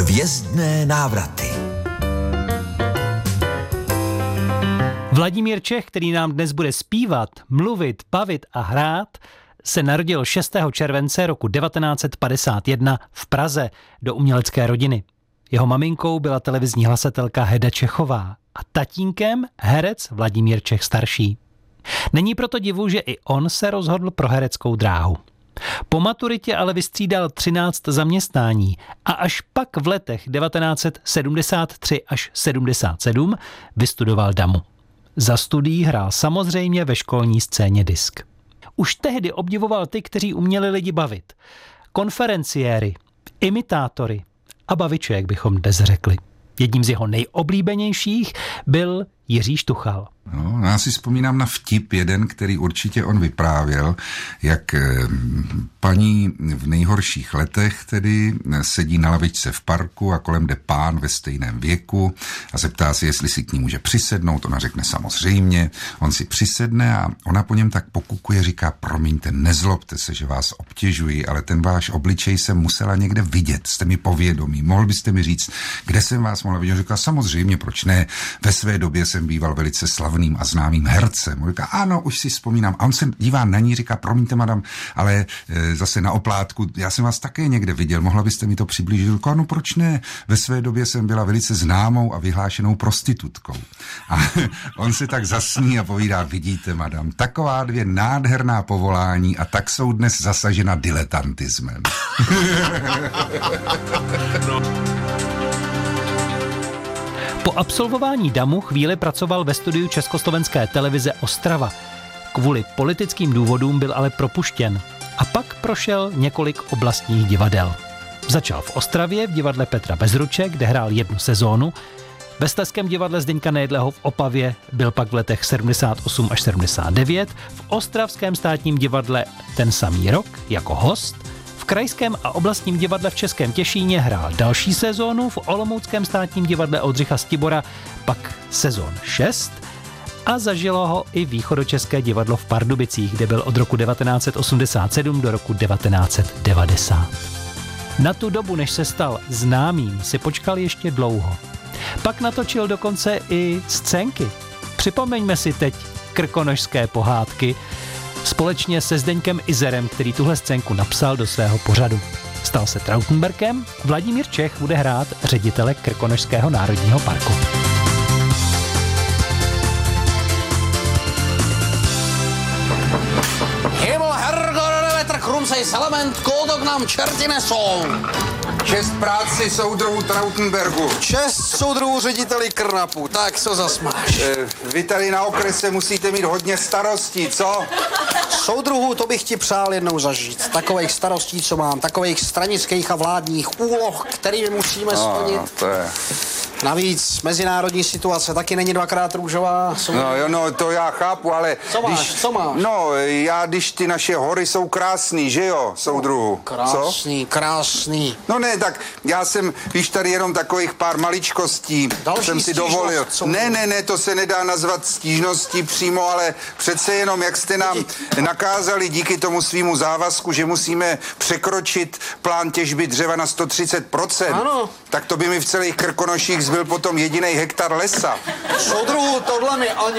Hvězdné návraty. Vladimír Čech, který nám dnes bude zpívat, mluvit, bavit a hrát, se narodil 6. července roku 1951 v Praze do umělecké rodiny. Jeho maminkou byla televizní hlasatelka Heda Čechová a tatínkem herec Vladimír Čech starší. Není proto divu, že i on se rozhodl pro hereckou dráhu. Po maturitě ale vystřídal 13 zaměstnání a až pak v letech 1973 až 77 vystudoval DAMU. Za studií hrál samozřejmě ve školní scéně disk. Už tehdy obdivoval ty, kteří uměli lidi bavit. Konferenciéry, imitátory a baviče, jak bychom dnes řekli. Jedním z jeho nejoblíbenějších byl Jiří Štuchal. No, já si vzpomínám na vtip jeden, který určitě on vyprávěl, jak paní v nejhorších letech tedy sedí na lavičce v parku a kolem jde pán ve stejném věku a zeptá si, jestli si k ní může přisednout. Ona řekne samozřejmě, on si přisedne a ona po něm tak pokukuje, říká: promiňte, nezlobte se, že vás obtěžuji, ale ten váš obličej jsem musela někde vidět, jste mi povědomí, mohl byste mi říct, kde jsem vás mohla vidět? Říká: samozřejmě, proč ne, ve své době jsem býval velice slavným a známým hercem. On říká: ano, už si vzpomínám. A on se dívá na ní, říká: promiňte, madam, ale zase na oplátku, já jsem vás také někde viděl, mohla byste mi to přiblížit? Říká: no proč ne, ve své době jsem byla velice známou a vyhlášenou prostitutkou. A on se tak zasní a povídá: vidíte, madam, taková dvě nádherná povolání a tak jsou dnes zasažena diletantismem. Po absolvování DAMU chvíli pracoval ve studiu Československé televize Ostrava. Kvůli politickým důvodům byl ale propuštěn a pak prošel několik oblastních divadel. Začal v Ostravě v divadle Petra Bezruče, kde hrál 1 sezónu. Ve Slezském divadle Zdeňka Nejedlého v Opavě byl pak v letech 78 až 79, v Ostravském státním divadle ten samý rok jako host. V Krajském a oblastním divadle v Českém Těšíně hrál další sezónu, v Olomouckém státním divadle Oldřicha Stibora pak sezon 6 a zažilo ho i Východočeské divadlo v Pardubicích, kde byl od roku 1987 do roku 1990. Na tu dobu, než se stal známým, si počkal ještě dlouho. Pak natočil dokonce i scénky. Připomeňme si teď Krkonošské pohádky, společně se Zdeňkem Izerem, který tuhle scénku napsal do svého pořadu. Stal se Trautenbergem, Vladimír Čech bude hrát ředitele Krkonošského národního parku. Himmel, Herrgott, Wetter, Krumsej, Salament, kódok nám čerti nesou. Čest práci soudruhu Trautenbergu. Čest soudruhu řediteli Krnapu, tak co zas máš? Vy tady na okrese musíte mít hodně starostí, co? Soudruhu, to bych ti přál jednou zažít. Takových starostí, co mám, takových stranických a vládních úloh, kterými musíme splnit. To je... Navíc mezinárodní situace taky není dvakrát růžová. No, to já chápu, ale... Co máš? No, když ty naše hory jsou krásný, že jo, soudruhu? Krásný. No ne, tak já jsem, víš, tady jenom takových pár maličkostí Další jsem si dovolil. Ne, to se nedá nazvat stížností přímo, ale přece jenom, jak jste nám nakázali díky tomu svýmu závazku, že musíme překročit plán těžby dřeva na 130%. Ano. Tak to by mi v celých Krkonoších zbyl potom jedinej hektar lesa. Soudruhu, tohle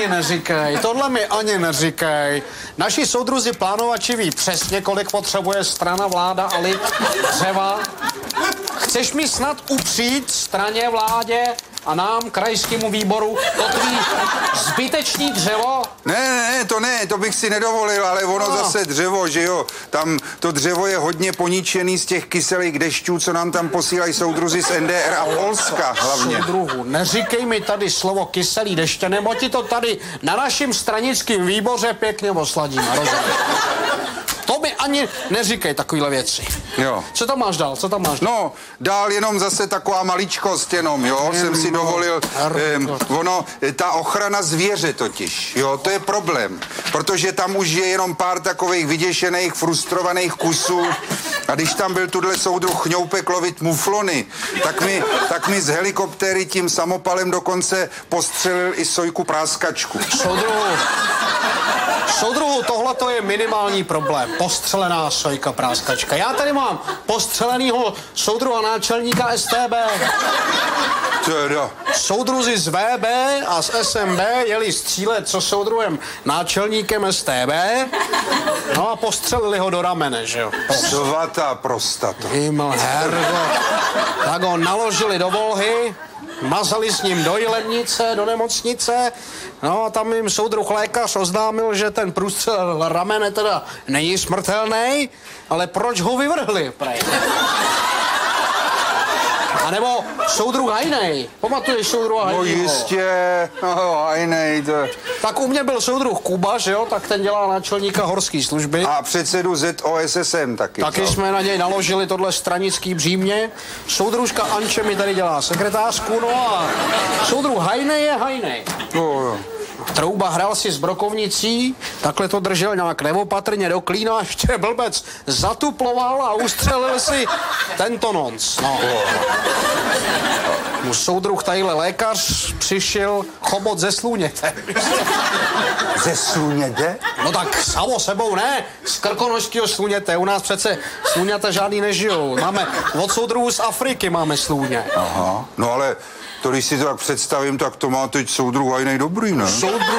mi ani neříkej. Naši soudruzi plánovači ví přesně, kolik potřebuje strana, vláda a lid dřeva. Chceš mi snad upřít straně, vládě a nám, krajskému výboru, to tvý zbytečný dřevo? Ne, to bych si nedovolil, ale ono zase dřevo, že jo, tam to dřevo je hodně poničený z těch kyselých dešťů, co nám tam posílají soudruzi z NDR a Polska hlavně. Soudruhu, neříkej mi tady slovo kyselý deště, nebo ti to tady na našem stranickém výboře pěkně osladíme, rozumíš? To mi ani neříkej takovýhle věci. Jo. Co tam máš dál? No, dál jenom zase taková maličkost jenom, jo, jsem si dovolil, ta ochrana zvěře totiž, jo, to je problém, protože tam už je jenom pár takových vyděšených, frustrovaných kusů a když tam byl tuhle soudruh Chňoupek lovit muflony, tak mi z helikoptéry tím samopalem dokonce postřelil i Sojku práskačku. Soudruhu, tohle to je minimální problém. Postřelená sojka práskačka. Já tady mám postřelenýho soudruha náčelníka STB. Teda. Soudruzi z VB a z SMB jeli střílet co soudruhem náčelníkem STB, no a postřelili ho do ramene, že jo. Svatá prostata. Himmel, hergo. Tak ho naložili do Volhy, mazali s ním do Jilemnice, do nemocnice, no a tam jim soudruh lékař oznámil, že ten průstřel ramene teda není smrtelný, ale proč ho vyvrhli, prej? A nebo soudruh Hajnej. Pamatuješ soudruha Hajnejho? No jistě, no, Hajnej, to... Tak u mě byl soudruh Kuba, že jo, tak ten dělá náčelníka horské služby. A předsedu ZOSSM taky. Taky jsme na něj naložili tohle stranický břímě. Soudružka Anče mi tady dělá sekretářku, no a soudruh Hajnej je Hajnej. No. Trouba hrál si s brokovnicí, takhle to držel nějak neopatrně do klína, ještě blbec zatuploval a ustřelil si tento nonc. No. Mu soudruh tadyhle lékař přišel chobot ze sluněte. Ze sluněte? No tak samo sebou ne, z krkonožského sluněte. U nás přece sluněte žádný nežijou. Máme od soudruhů z Afriky máme sluně. Aha, no ale to, když si to tak představím, tak to má teď soudruh Hajnej dobrý, ne?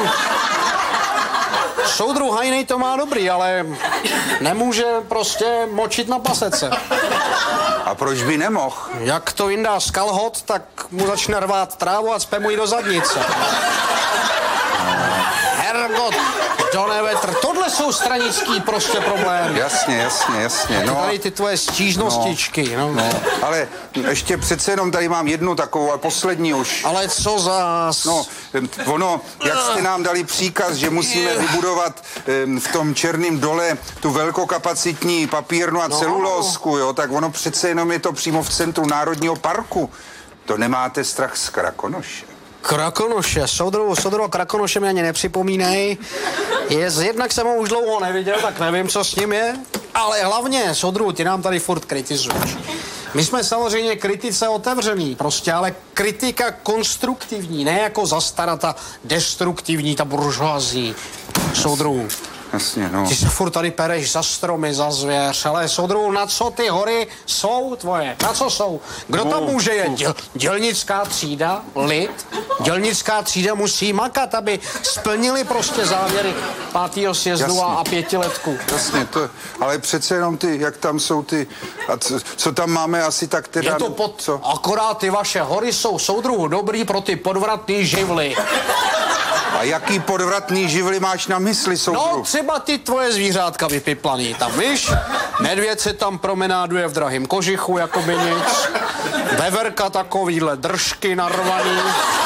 Soudruh Hajnej to má dobrý, ale nemůže prostě močit na pasece. A proč by nemohl? Jak to vyndá z kalhot, tak mu začne rvát trávu a cpe mu ji do zadnice. Hergot, do nevetr. Tohle jsou stranický prostě problémy. Jasně. No, tady ty tvoje stížnostičky. No. Ale ještě přece jenom tady mám jednu takovou, ale poslední už. Ale co zás? No, ono, jak jste nám dali příkaz, že musíme vybudovat v tom Černém dole tu velkokapacitní papírnu a celulózku, jo, tak ono přece jenom je to přímo v centru Národního parku. To nemáte strach z Krakonoše? Krakonoše, soudruhu Krakonoše mi ani nepřipomínej. Jednak jsem ho už dlouho neviděl, tak nevím, co s ním je. Ale hlavně, soudruhu, ty nám tady furt kritizuješ. My jsme samozřejmě kritice otevřený, prostě, ale kritika konstruktivní, ne jako zastarata destruktivní, ta buržoazní. Soudruhu. Jasně, no. Ty se furt tady pereš za stromy, za zvěř, ale soudruhu, na co ty hory jsou tvoje? Na co jsou? Kdo tam může jet? Dělnická třída? Lid? Dělnická třída musí makat, aby splnili prostě závěry 5. sjezdu a 5letku. Jasně, ale přece jenom ty, jak tam jsou ty, a co tam máme asi tak teda... Je to akorát ty vaše hory jsou soudruhu dobrý pro ty podvratný živly. A jaký podvratný živly máš na mysli, soudruh? No, třeba ty tvoje zvířátka vypiplaný. Tam, víš, medvěd se tam promenáduje v drahým kožichu, jakoby nic. Veverka takovýhle držky narvaný.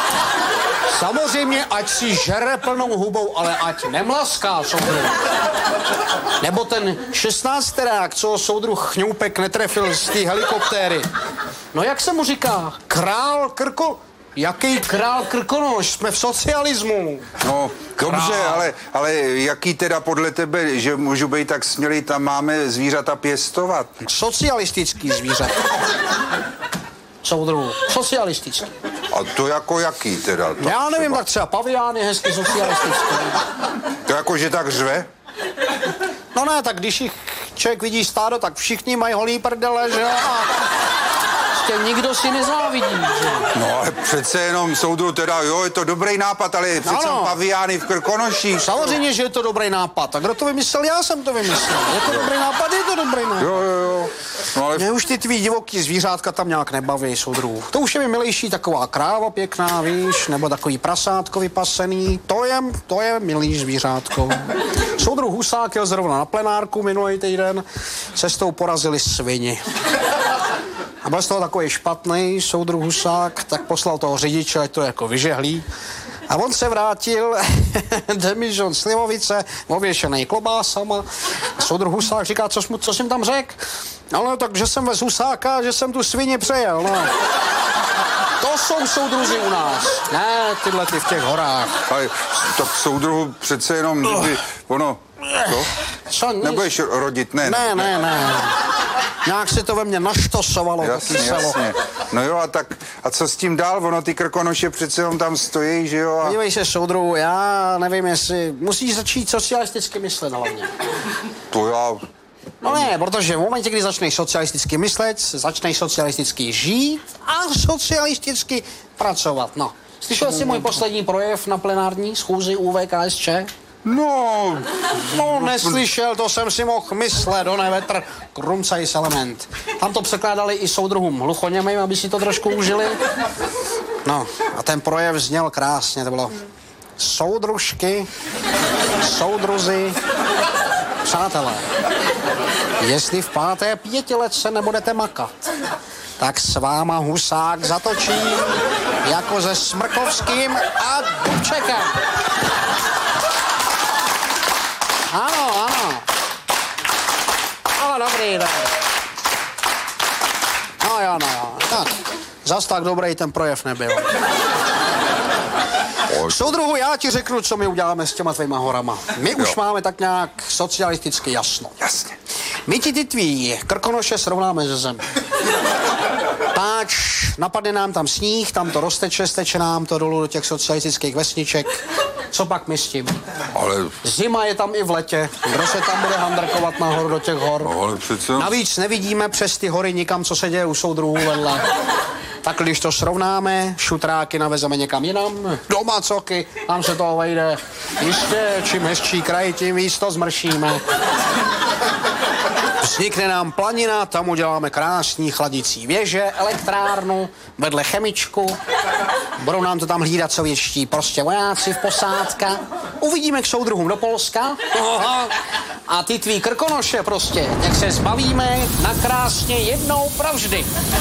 Samozřejmě, ať si žere plnou hubou, ale ať nemlaská, soudruh. Nebo ten 16terák, co soudruh Chňoupek netrefil z té helikoptéry. No, jak se mu říká? Král Jaký král Krkonoš? Jsme v socialismu. No, dobře, ale jaký teda podle tebe, že můžu být tak smělý, tam máme zvířata pěstovat? Socialistický zvířata. Soudruhu, socialistický. A to jako jaký teda? Já nevím, tak třeba pavián je hezky socialistický. To jako, že tak řve? No ne, tak když jich člověk vidí stádo, tak všichni mají holý prdele, že jo? Nikdo si nezávidí, že? No ale přece jenom soudruh teda, jo, je to dobrý nápad, ale přece paviány v Krkonoších. Samozřejmě, že je to dobrý nápad. A kdo to vymyslel? Já jsem to vymyslel. Je to dobrý nápad, je to dobrý nápad. Jo. No, ale... Mě už ty tvý divoký zvířátka tam nějak nebaví, soudruh. To už je mi milejší taková kráva pěkná, víš, nebo takový prasátko vypasený. To je milý zvířátko. Soudruh Husák jel zrovna na plenárku minulý týden. Cestou porazili svini. A byl z toho takový špatný soudruh Husák, tak poslal toho řidiče, ať to jako vyžehlí. A on se vrátil, demižon slivovice, ověšený klobásama. A soudruh Husák říká, co jsem tam řekl? No, tak, že jsem vez Husáka, že jsem tu svině přejel, no. To jsou soudruzi u nás, ne tyhle ty v těch horách. Ale tak soudruhu přece jenom, kdyby ono, co? Co? Nebudeš rodit, ne? Ne. Nějak se to ve mně naštosovalo. Jasně. No jo, a co s tím dál? Ono, ty Krkonoše přece jenom tam stojí, že jo? Podívej se, soudru, já nevím, jestli musíš začít socialisticky myslet hlavně. To já... No ne, protože v momentě, kdy začneš socialisticky myslet, začneš socialisticky žít a socialisticky pracovat. No, slyšel jsi můj poslední projev na plenární schůzi ÚVKSČ? No, neslyšel, to jsem si mohl myslet, do nevetr, krumcajs element. Tam to překládali i soudruhům hluchoněmým, aby si to trošku užili. No, a ten projev zněl krásně, to bylo soudružky, soudruzi, přátelé. Jestli v 5. pětiletce nebudete makat, tak s váma Husák zatočí jako se Smrkovským a Dubčekem. Ano. Ale dobrý. No jo. Tak, zas tak dobrý ten projev nebyl. Soudruhu, já ti řeknu, co my uděláme s těma tvýma horama. My už máme tak nějak socialisticky jasno. Jasně. My ti ty tvý Krkonoše srovnáme ze zem. Páč, napadne nám tam sníh, tam to rozteče, steče nám to dolů do těch socialistických vesniček. Co pak my s tím? Ale... Zima je tam i v letě. Kdo se tam bude handrkovat nahoru do těch hor? Ale přece... Navíc nevidíme přes ty hory nikam, co se děje u soudruhů vedle. Tak když to srovnáme, šutráky navezeme někam jinam, do Macoky, tam se toho vejde. Jistě, čím hezčí kraj, tím víc to zmršíme. Vznikne nám planina, tam uděláme krásný chladicí věže, elektrárnu, vedle chemičku. Budou nám to tam hlídat sovětští prostě vojáci v posádka. Uvidíme k soudruhům do Polska. A ty tvý Krkonoše prostě, jak se zbavíme nakrásně jednou provždy.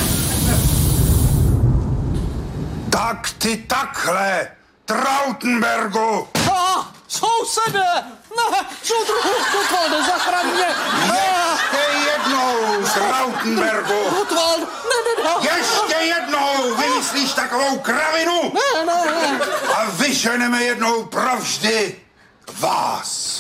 Tak ty takhle, Trautenbergu! Sousede! Ne, soudruhu, Gutwald, zachraň mě! Ještě jednou, Trautenbergu! Gutwald, ne. Ještě jednou vymyslíš takovou kravinu! Ne. A vyženeme jednou provždy vás!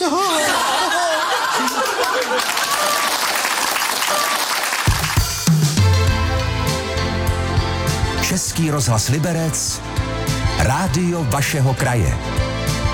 Český rozhlas Liberec, rádio vašeho kraje.